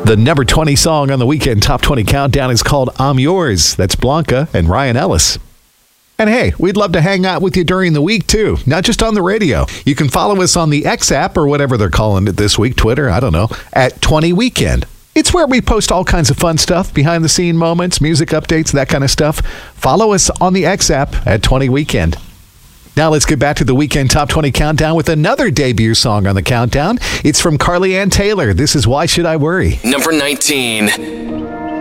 The number 20 song on the Weekend Top 20 Countdown is called I'm Yours. That's Blanca and Ryan Ellis. And hey, we'd love to hang out with you during the week, too, not just on the radio. You can follow us on the X app or whatever they're calling it this week, Twitter, I don't know, at 20 Weekend. It's where we post all kinds of fun stuff, behind-the-scene moments, music updates, that kind of stuff. Follow us on the X app at 20 Weekend. Now let's get back to the Weekend Top 20 Countdown with another debut song on the countdown. It's from Carly Ann Taylor. This is Why Should I Worry? Number 19.